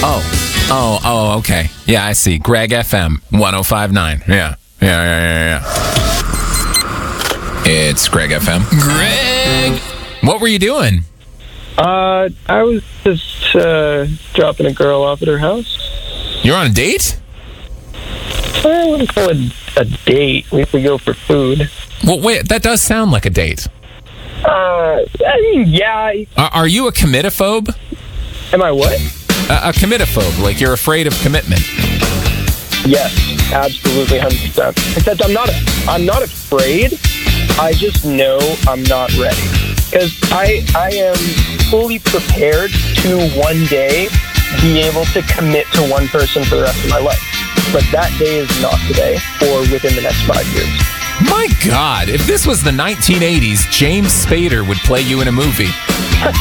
Okay. Yeah, I see. Greg FM 105.9. Yeah. It's Greg FM. Greg! What were you doing? I was just dropping a girl off at her house. You're on a date? I wouldn't call it a date. We go for food. Well, wait, that does sound like a date. I mean, yeah. Are you a committophobe? Am I what? A committophobe, like you're afraid of commitment. Yes, absolutely, 100%. Except I'm not afraid. I just know I'm not ready. Because I am fully prepared to one day be able to commit to one person for the rest of my life. But that day is not today or within the next 5 years. My God, if this was the 1980s, James Spader would play you in a movie.